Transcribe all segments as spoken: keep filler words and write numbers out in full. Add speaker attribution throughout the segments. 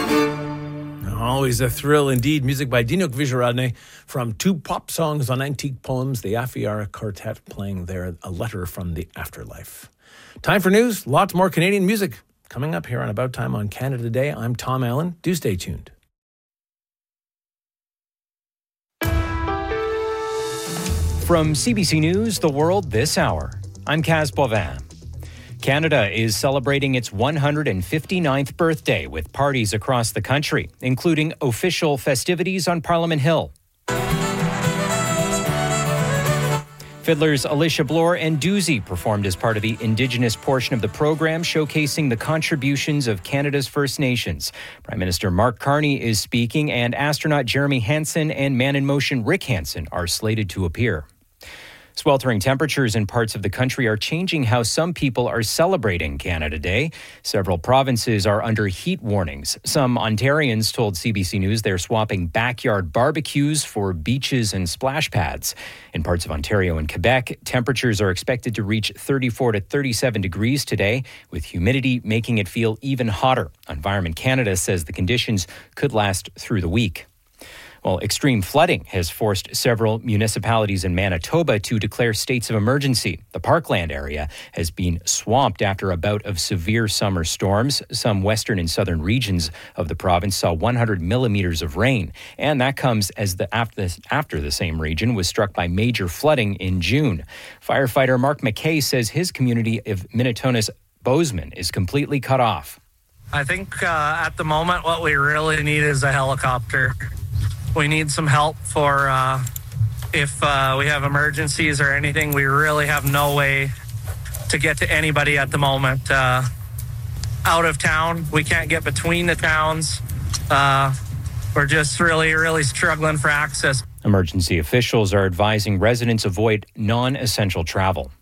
Speaker 1: Always a thrill indeed. Music by Dinuk Vijayaradne from two pop songs on antique poems, the Afiara Quartet playing there, A Letter from the Afterlife. Time for news. Lots more Canadian music coming up here on About Time on Canada Day. I'm Tom Allen. Do stay tuned.
Speaker 2: From C B C News, The World This Hour, I'm Kaz Boivin. Canada is celebrating its one hundred fifty-ninth birthday with parties across the country, including official festivities on Parliament Hill. Fiddlers Alicia Bloor and Doozy performed as part of the Indigenous portion of the program, showcasing the contributions of Canada's First Nations. Prime Minister Mark Carney is speaking, and astronaut Jeremy Hansen and Man in Motion Rick Hansen are slated to appear. Sweltering temperatures in parts of the country are changing how some people are celebrating Canada Day. Several provinces are under heat warnings. Some Ontarians told C B C News they're swapping backyard barbecues for beaches and splash pads. In parts of Ontario and Quebec, temperatures are expected to reach thirty-four to thirty-seven degrees today, with humidity making it feel even hotter. Environment Canada says the conditions could last through the week. Well, extreme flooding has forced several municipalities in Manitoba to declare states of emergency. The Parkland area has been swamped after a bout of severe summer storms. Some western and southern regions of the province saw one hundred millimeters of rain, and that comes as the after, after the same region was struck by major flooding in June. Firefighter Mark McKay says his community of Minnetonka's Bozeman is completely cut off.
Speaker 3: I think uh, at the moment what we really need is a helicopter. We need some help for uh, if uh, we have emergencies or anything. We really have no way to get to anybody at the moment. Uh, out of town, we can't get between the towns. Uh, we're just really, really struggling for access.
Speaker 2: Emergency officials are advising residents avoid non-essential travel.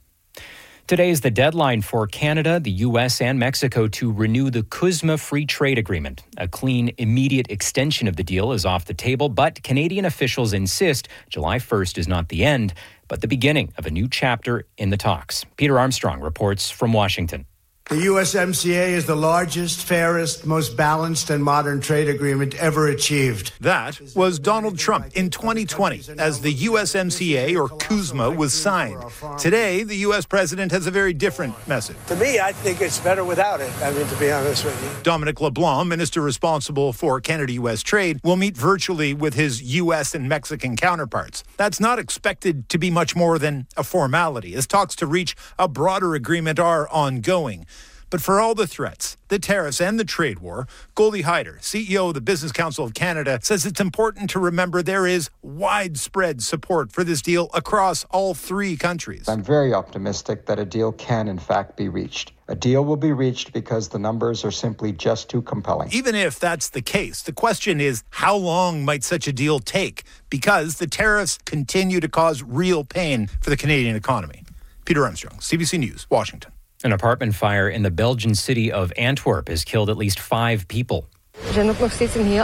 Speaker 2: Today is the deadline for Canada, the U S, and Mexico to renew the CUSMA Free Trade Agreement. A clean, immediate extension of the deal is off the table, but Canadian officials insist July first is not the end, but the beginning of a new chapter in the talks. Peter Armstrong reports from Washington.
Speaker 4: The U S M C A is the largest, fairest, most balanced and modern trade agreement ever achieved.
Speaker 5: That was Donald Trump in twenty twenty as the U S M C A, or CUSMA, was signed. Today, the U S president has a very different message.
Speaker 4: To me, I think it's better without it, I mean, to be honest with you.
Speaker 5: Dominic LeBlanc, minister responsible for Canada-U S trade, will meet virtually with his U S and Mexican counterparts. That's not expected to be much more than a formality, as talks to reach a broader agreement are ongoing. But for all the threats, the tariffs and the trade war, Goldie Hyder, C E O of the Business Council of Canada, says it's important to remember there is widespread support for this deal across all three countries.
Speaker 6: I'm very optimistic that a deal can, in fact, be reached. A deal will be reached because the numbers are simply just too compelling.
Speaker 5: Even if that's the case, the question is, how long might such a deal take? Because the tariffs continue to cause real pain for the Canadian economy. Peter Armstrong, C B C News, Washington.
Speaker 2: An apartment fire in the Belgian city of Antwerp has killed at least five people. Police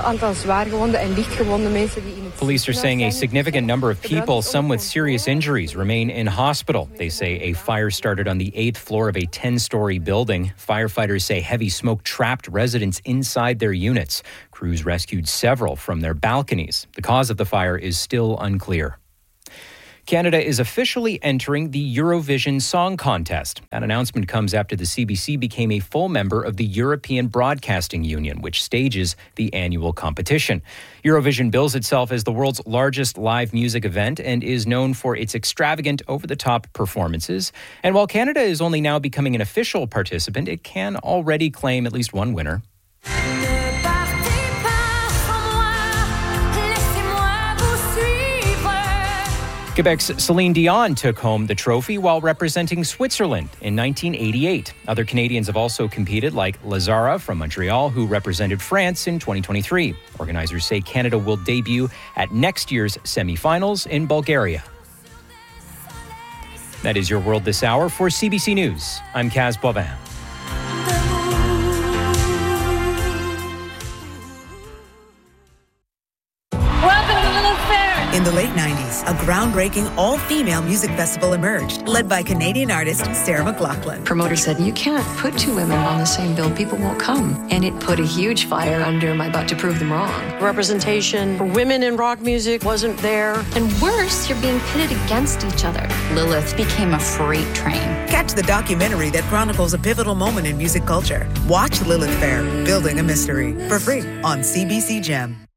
Speaker 2: are saying a significant number of people, some with serious injuries, remain in hospital. They say a fire started on the eighth floor of a ten-story building. Firefighters say heavy smoke trapped residents inside their units. Crews rescued several from their balconies. The cause of the fire is still unclear. Canada is officially entering the Eurovision Song Contest. That announcement comes after the C B C became a full member of the European Broadcasting Union, which stages the annual competition. Eurovision bills itself as the world's largest live music event and is known for its extravagant, over-the-top performances. And while Canada is only now becoming an official participant, it can already claim at least one winner. Quebec's Celine Dion took home the trophy while representing Switzerland in nineteen eighty-eight. Other Canadians have also competed, like Lazara from Montreal, who represented France in twenty twenty-three. Organizers say Canada will debut at next year's semifinals in Bulgaria. That is your World This Hour. For C B C News, I'm Kaz Boivin.
Speaker 7: In the late nineties, a groundbreaking all-female music festival emerged, led by Canadian artist Sarah McLachlan.
Speaker 8: Promoter said, you can't put two women on the same bill, people won't come. And it put a huge fire under my butt to prove them wrong.
Speaker 9: Representation for women in rock music wasn't there.
Speaker 10: And worse, you're being pitted against each other.
Speaker 11: Lilith became a freight train.
Speaker 7: Catch the documentary that chronicles a pivotal moment in music culture. Watch Lilith Fair, Building a Mystery, for free on C B C Gem.